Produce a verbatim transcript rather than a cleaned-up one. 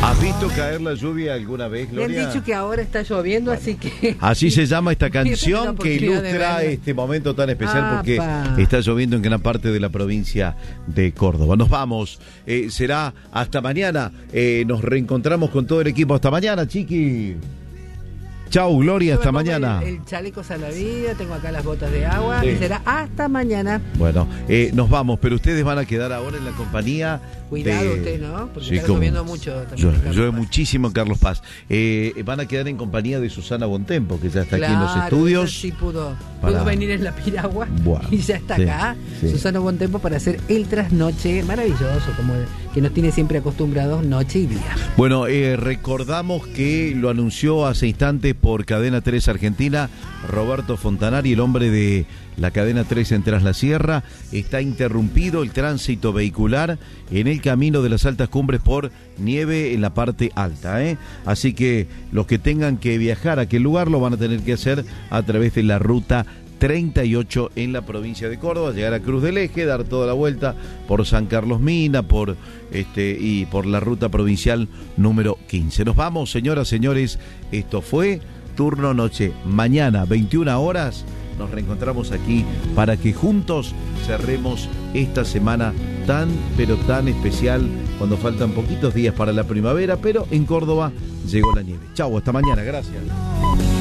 ¿Has visto caer la lluvia alguna vez, Gloria? Me han dicho que ahora está lloviendo, bueno, así que... Así se llama esta canción que ilustra este momento tan especial. ¡Apa! Porque está lloviendo en gran parte de la provincia de Córdoba. Nos vamos. Eh, será hasta mañana. Eh, nos reencontramos con todo el equipo. Hasta mañana, chiqui. Chau, Gloria, hasta mañana. El, el chaleco salvavidas, tengo acá las botas de agua, sí. Y será hasta mañana. Bueno, eh, nos vamos, pero ustedes van a quedar ahora en la compañía. Cuidado de... usted, ¿no? Porque sí, está lloviendo mucho. Llueve muchísimo en Carlos Paz. Eh, van a quedar en compañía de Susana Bontempo, que ya está claro, aquí en los estudios. Sí pudo, para... pudo venir en la piragua. Bueno, y ya está sí, acá. Sí. Susana Bontempo para hacer el trasnoche maravilloso, como que nos tiene siempre acostumbrados noche y día. Bueno, eh, recordamos que lo anunció hace instantes por Cadena tres Argentina, Roberto Fontanari, el hombre de la Cadena tres en Tras la Sierra. Está interrumpido el tránsito vehicular en el camino de las altas cumbres por nieve en la parte alta, ¿eh? Así que los que tengan que viajar a aquel lugar lo van a tener que hacer a través de la ruta treinta y ocho en la provincia de Córdoba, llegar a Cruz del Eje, dar toda la vuelta por San Carlos Mina, por este y por la ruta provincial número quince. Nos vamos, señoras, señores. Esto fue Turno Noche. Mañana, veintiuna horas, nos reencontramos aquí para que juntos cerremos esta semana tan, pero tan especial, cuando faltan poquitos días para la primavera, pero en Córdoba llegó la nieve. Chau, hasta mañana, gracias.